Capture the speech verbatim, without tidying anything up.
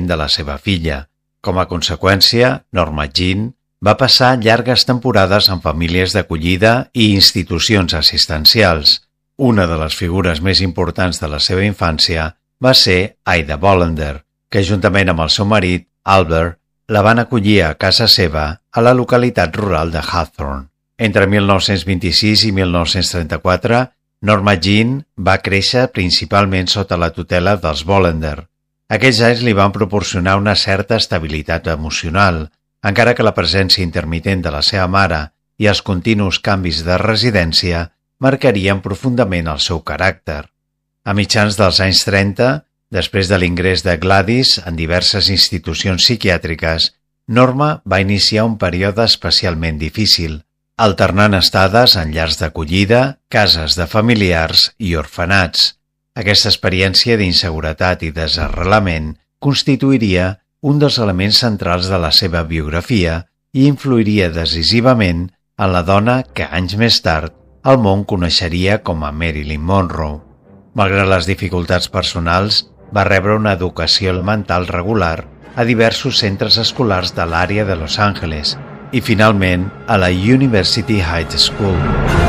naixement de la seva filla. Com a conseqüència, Norma Jean va passar llargues temporades en famílies d'acollida i institucions assistencials. Una de les figures més importants de la seva infància va ser Ida Bollender, que juntament amb el seu marit, Albert, la van acollir a casa seva a la localitat rural de Hawthorne. Entre mil nou-cents vint-i-sis i mil nou-cents trenta-quatre, Norma Jean va créixer principalment sota la tutela dels Bollender. Aquells anys li van proporcionar una certa estabilitat emocional, encara que la presència intermitent de la seva mare i els continus canvis de residència marcarien profundament el seu caràcter. A mitjans dels anys trenta, després de l'ingrés de Gladys en diverses institucions psiquiàtriques, Norma va iniciar un període especialment difícil, alternant estades en llars d'acollida, cases de familiars i orfenats. Aquesta experiència d'inseguretat i desarrelament constituiria un dels elements centrals de la seva biografia i influiria decisivament en la dona que anys més tard el món coneixeria com a Marilyn Monroe. Malgrat les dificultats personals, va rebre una educació elemental regular a diversos centres escolars de l'àrea de Los Angeles i finalment a la University High School.